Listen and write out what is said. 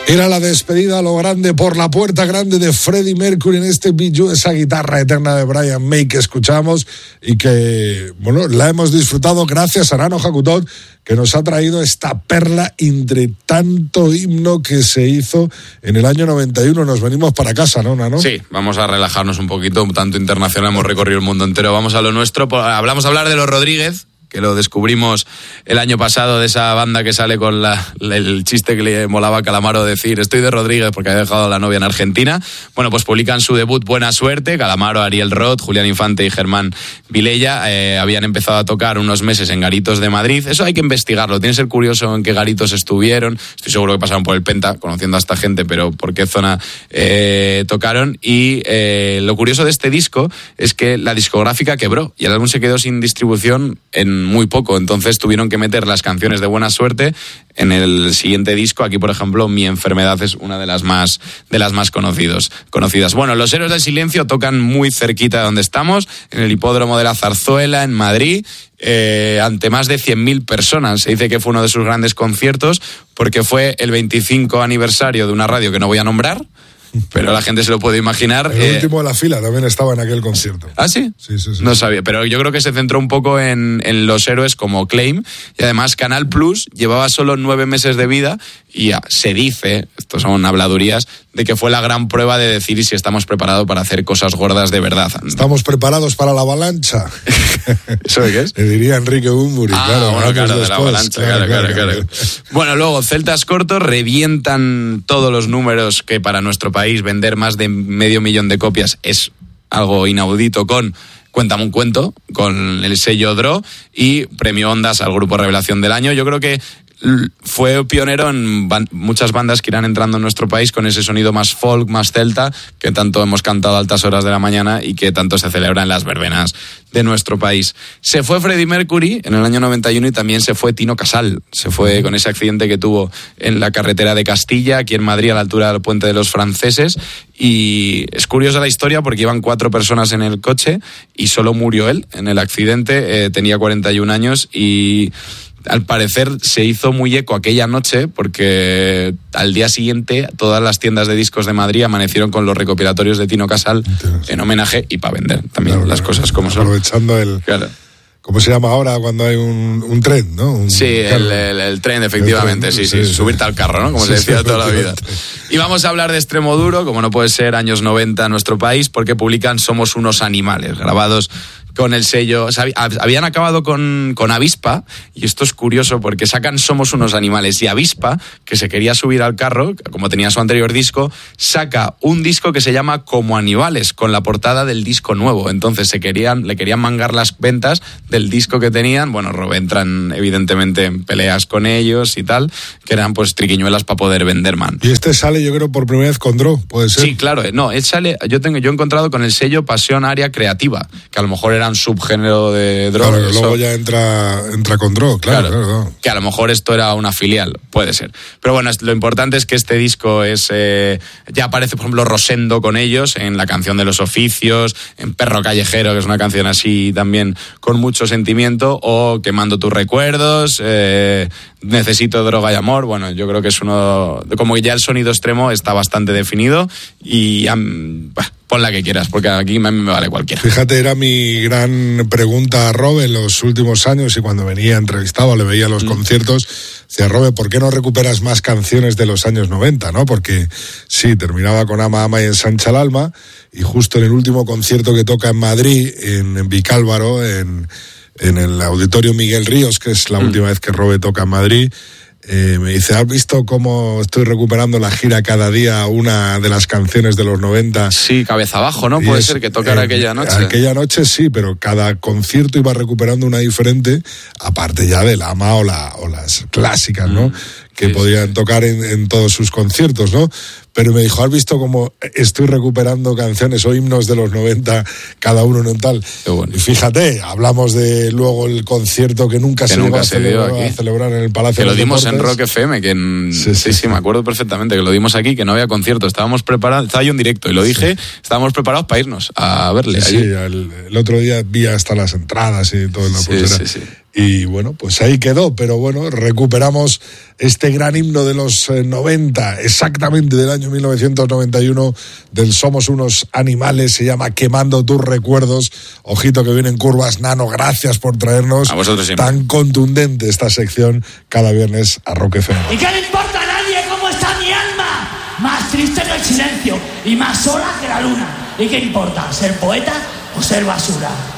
Era la despedida a lo grande por la puerta grande de Freddie Mercury en este Be You, esa guitarra eterna de Brian May que escuchamos y que, bueno, la hemos disfrutado gracias a Nano Jacutot, que nos ha traído esta perla entre tanto himno que se hizo en el año 91. Nos venimos para casa, ¿no, Nano? Sí, vamos a relajarnos un poquito, tanto internacional, hemos recorrido el mundo entero, vamos a lo nuestro. Hablamos a hablar de Los Rodríguez, que lo descubrimos el año pasado, de esa banda que sale con el chiste que le molaba a Calamaro decir estoy de Rodríguez porque ha dejado a la novia en Argentina. Bueno, pues publican su debut Buena Suerte. Calamaro, Ariel Roth, Julián Infante y Germán Vilella habían empezado a tocar unos meses en garitos de Madrid. Eso hay que investigarlo, tiene que ser curioso en qué garitos estuvieron. Estoy seguro que pasaron por el Penta, conociendo a esta gente, pero por qué zona tocaron. Y lo curioso de este disco es que la discográfica quebró y el álbum se quedó sin distribución en muy poco, entonces tuvieron que meter las canciones de Buena Suerte en el siguiente disco. Aquí, por ejemplo, Mi Enfermedad es una de las más conocidas. Bueno, Los Héroes del Silencio tocan muy cerquita de donde estamos, en el Hipódromo de la Zarzuela, en Madrid, ante más de 100.000 personas. Se dice que fue uno de sus grandes conciertos porque fue el 25 aniversario de una radio que no voy a nombrar, pero la gente se lo puede imaginar. El último de la fila también estaba en aquel concierto. ¿Ah, sí? Sí. No sabía, pero yo creo que se centró un poco en los héroes como Claim, y además Canal Plus llevaba solo 9 meses de vida y se dice, esto son habladurías, de que fue la gran prueba de decir si estamos preparados para hacer cosas gordas de verdad. Estamos preparados para la avalancha. ¿Eso de qué es? Le diría Enrique Bunbury. Claro, de la avalancha, claro. Bueno, luego Celtas Cortos revientan todos los números, que para nuestro país vender más de 500.000 de copias es algo inaudito, con Cuéntame un cuento, con el sello DRO, y premio Ondas al grupo Revelación del Año. Yo creo que fue pionero en muchas bandas que irán entrando en nuestro país con ese sonido más folk, más celta, que tanto hemos cantado a altas horas de la mañana y que tanto se celebra en las verbenas de nuestro país. Se fue Freddie Mercury en el año 91 y también se fue Tino Casal. Se fue con ese accidente que tuvo en la carretera de Castilla, aquí en Madrid, a la altura del Puente de los Franceses. Y es curiosa la historia porque iban 4 personas en el coche y solo murió él en el accidente. Tenía 41 años y al parecer se hizo muy eco aquella noche porque al día siguiente todas las tiendas de discos de Madrid amanecieron con los recopilatorios de Tino Casal en homenaje y para vender también las cosas como son. Aprovechando Claro. ¿Cómo se llama ahora cuando hay un tren, no? El tren, efectivamente, el tren, sí, subirte al carro, ¿no? Como se decía toda la vida. Y vamos a hablar de Extremoduro, como no puede ser, años 90 en nuestro país, porque publican Somos unos animales, grabados con el sello. Habían acabado con Avispa, y esto es curioso porque sacan Somos unos animales, y Avispa, que se quería subir al carro, como tenía su anterior disco, saca un disco que se llama Como Animales, con la portada del disco nuevo. Entonces le querían mangar las ventas del disco que tenían. Bueno, entran evidentemente en peleas con ellos y tal, que eran pues triquiñuelas para poder vender, man. Y este sale, yo creo, por primera vez con DRO, ¿puede ser? Sí, claro. No, él sale, yo he encontrado con el sello Pasión Área Creativa, que a lo mejor era un subgénero de DRO. Claro, que luego ya entra con DRO, claro. Que a lo mejor esto era una filial, puede ser. Pero bueno, lo importante es que este disco es ya aparece, por ejemplo, Rosendo con ellos en La Canción de los Oficios, en Perro Callejero, que es una canción así también con mucho sentimiento, o Quemando tus recuerdos, Necesito droga y amor. Bueno, yo creo que es como ya el sonido extremo está bastante definido y pon la que quieras, porque aquí me vale cualquiera. Fíjate, era mi gran pregunta a Robe en los últimos años, y cuando venía entrevistado, le veía los conciertos, decía, Robe, ¿por qué no recuperas más canciones de los años 90, no? Porque sí, terminaba con Ama, Ama y Ensancha el Alma, y justo en el último concierto que toca en Madrid, en Vicálvaro, en el Auditorio Miguel Ríos, que es la última vez que Robe toca en Madrid, me dice, ¿has visto cómo estoy recuperando la gira cada día una de las canciones de los 90? Sí, cabeza abajo, ¿no? Puede ser que tocara aquella noche. Aquella noche sí, pero cada concierto iba recuperando una diferente, aparte ya del Ama o las clásicas, ¿no? Que podían tocar en todos sus conciertos, ¿no? Pero me dijo, ¿has visto cómo estoy recuperando canciones o himnos de los 90, cada uno en tal? Bueno. Y fíjate, hablamos de luego el concierto que nunca se dio a celebrar en el Palacio de los Deportes. Que lo dimos en Rock FM, sí, me acuerdo perfectamente, que lo dimos aquí, que no había concierto, estábamos preparados, estaba yo en directo y lo dije, estábamos preparados para irnos a verle. Sí, el otro día vi hasta las entradas y todo en la pulsera. Sí. Y bueno, pues ahí quedó, pero bueno, recuperamos este gran himno de los 90, exactamente del año 1991, del Somos unos animales, se llama Quemando tus recuerdos. Ojito que vienen curvas, Nano, gracias por traernos tan contundente esta sección cada viernes a Rock FM. ¿Y qué le importa a nadie cómo está mi alma? Más triste que el silencio y más sola que la luna. ¿Y qué importa, ser poeta o ser basura?